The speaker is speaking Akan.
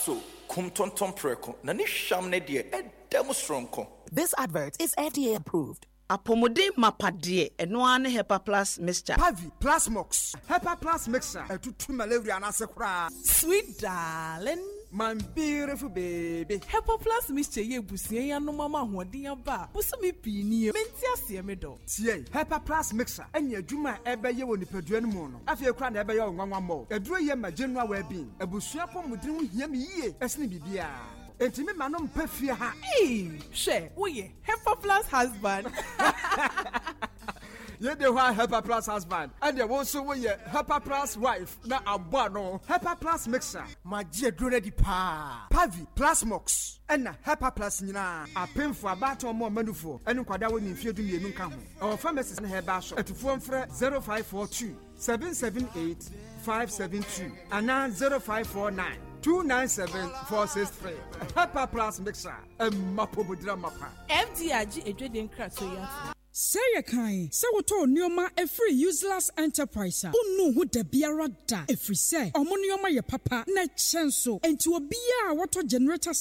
so kumtonton preko na ni sham ne de edem stronko. This advert is FDA approved. Apomode mapade eno ane Hepa Plus mixture. Pavi Plus Mox. Hepa Plus mixture. Etutu malaria na sekura. Sweet darling. My beautiful baby. Hepa Plus mixture ye busie ya no mama hoden aba. Busumi pini menti ase me do. Tie Hepa Plus mixture enya adwuma ebeye wo nipadua no mu no. Afie kura na ebeye onwanwa mo. Eduro ye ma general well-being. Ebusua pomodin ho hia me yie. Esne bibia. Entimi manom pefie ha. She, we Hepa Plus husband. Ye de wa Hepa Plus husband. And ye also we Hepa Plus wife na abo no. Hepa Plus mixer. Magie drone di pa. Pavi Plus Mox. And Hepa Plus nyina. Apemfo abato mo manufo. Enu kwada wo nimfie du mienu nka ho. Our pharmacist na heba shop. Etufo mfre 0542 778 572 ana 0549 297-463. Hepa Plus mixer. Mapobodra mapa. MDRG edweden krato ya. Say a kind, so what all Nioma a free useless enterprise. Unu who de biara da. If we say, Omonioma your papa, net chenso, and to a beer water generator